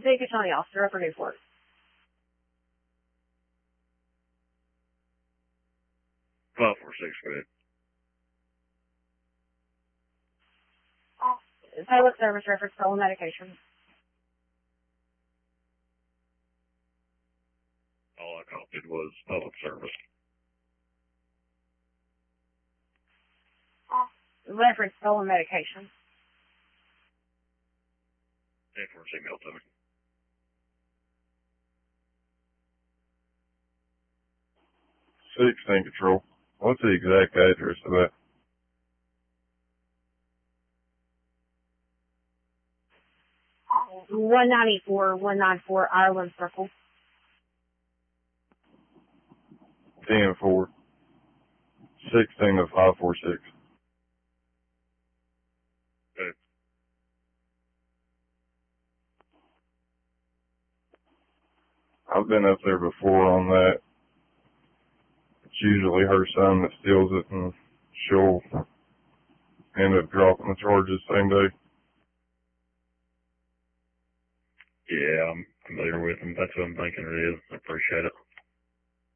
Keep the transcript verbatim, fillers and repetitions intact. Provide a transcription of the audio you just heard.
Deacon County Officer, Upper Newport. five four six, go ahead. Pilot service reference, stolen medication. All I copied was public service. Reference, stolen medication. Inference email to me. sixteen Control. What's the exact address of that? one ninety-four, one ninety-four Ireland Circle. ten four. sixteen of five four six. Okay. I've been up there before on that. It's usually her son that steals it, and she'll end up dropping the charges same day. Yeah, I'm familiar with them. That's what I'm thinking it is. I appreciate it.